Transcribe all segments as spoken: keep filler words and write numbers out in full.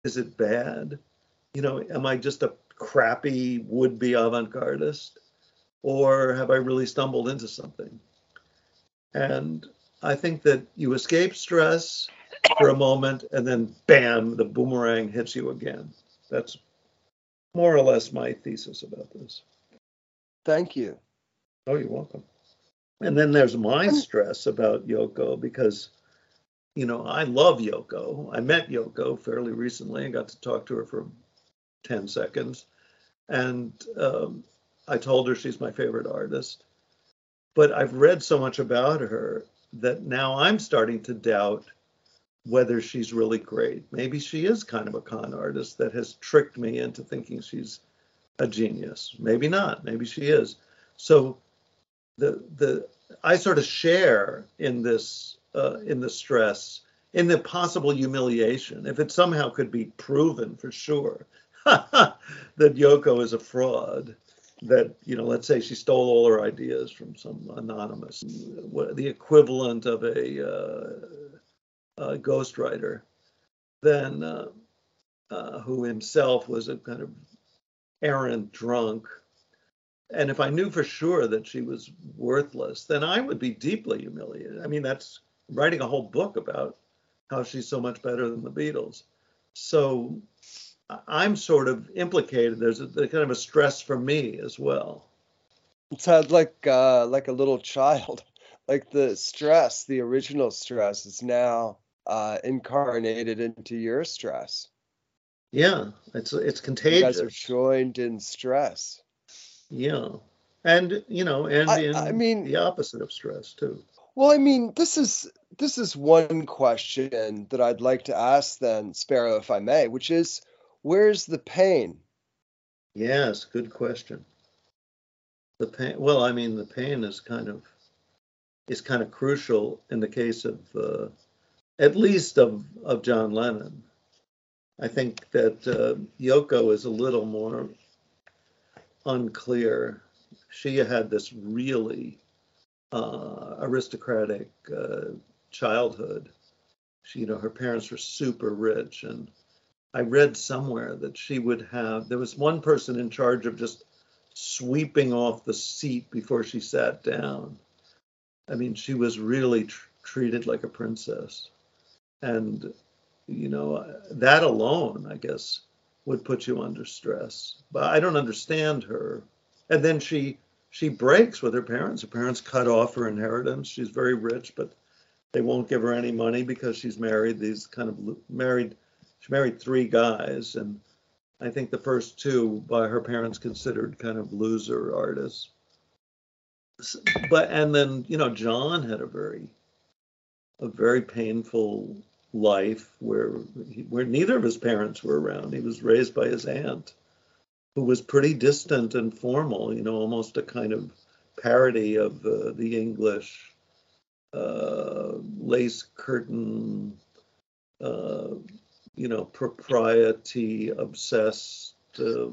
Is it bad? You know, am I just a crappy would-be avant-gardist? Or have I really stumbled into something? And I think that you escape stress for a moment and then bam, the boomerang hits you again. That's more or less my thesis about this. Thank you. Oh, you're welcome. And then there's my I'm- stress about Yoko because, you know, I love Yoko. I met Yoko fairly recently. I got to talk to her for ten seconds. And um, I told her she's my favorite artist. But I've read so much about her that now I'm starting to doubt whether she's really great. Maybe she is kind of a con artist that has tricked me into thinking she's a genius. Maybe not. Maybe she is. So the the I sort of share in this uh, in the stress, in the possible humiliation, if it somehow could be proven for sure that Yoko is a fraud. That, you know, let's say she stole all her ideas from some anonymous, the equivalent of a, uh, a ghostwriter, then uh, uh, who himself was a kind of errant drunk. And if I knew for sure that she was worthless, then I would be deeply humiliated. I mean, that's writing a whole book about how she's so much better than the Beatles. So I'm sort of implicated. There's a, there's kind of a stress for me as well. It sounds like uh, like a little child. Like the stress, the original stress, is now uh, incarnated into your stress. Yeah, it's it's You guys are contagious. joined in stress. Yeah, and you know, and I I in mean, the opposite of stress too. well, I mean, this is this is one question that I'd like to ask then, Sparrow, if I may, which is, where's the pain? Yes, good question. The pain. Well, I mean, the pain is kind of is kind of crucial in the case of uh, at least of of John Lennon. I think that uh, Yoko is a little more unclear. She had this really uh, aristocratic uh, childhood. She, you know, her parents were super rich, and I read somewhere that she would have. There was one person in charge of just sweeping off the seat before she sat down. I mean, she was really tr- treated like a princess, and you know that alone, I guess, would put you under stress. But I don't understand her. And then she she breaks with her parents. Her parents cut off her inheritance. She's very rich, but they won't give her any money because she's married these kind of married. She married three guys, and I think the first two by her parents considered kind of loser artists. But and then you know John had a very a very painful life where he, where neither of his parents were around. He was raised by his aunt, who was pretty distant and formal. You know, almost a kind of parody of uh, the English uh, lace curtain, uh, you know, propriety obsessed uh,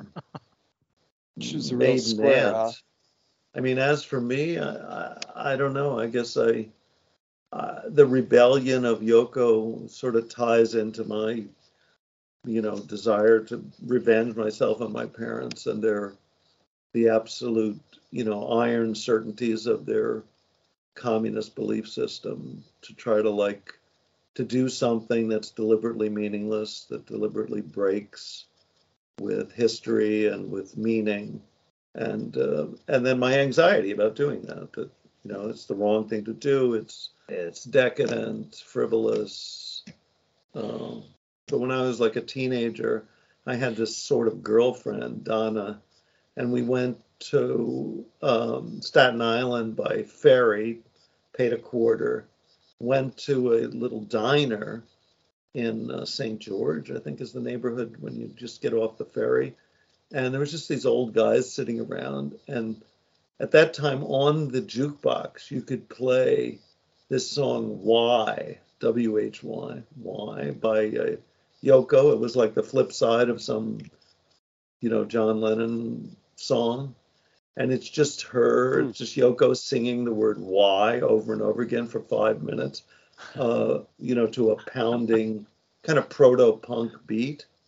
She was a real maiden square, huh? aunt. I mean, as for me, I, I, I don't know. I guess I uh, the rebellion of Yoko sort of ties into my, you know, desire to revenge myself on my parents and their the absolute, you know, iron certainties of their communist belief system to try to like to do something that's deliberately meaningless, that deliberately breaks with history and with meaning, and uh, and then my anxiety about doing that. That you know, it's the wrong thing to do. It's it's decadent, frivolous. Um, but when I was like a teenager, I had this sort of girlfriend, Donna, and we went to um, Staten Island by ferry, paid a quarter, went to a little diner in uh, Saint George, I think is the neighborhood when you just get off the ferry. And there was just these old guys sitting around. And at that time on the jukebox, you could play this song Why, W H Y, Why by uh, Yoko. It was like the flip side of some, you know, John Lennon song. And it's just her, Hmm. it's just Yoko singing the word why over and over again for five minutes, uh, you know, to a pounding kind of proto punk beat.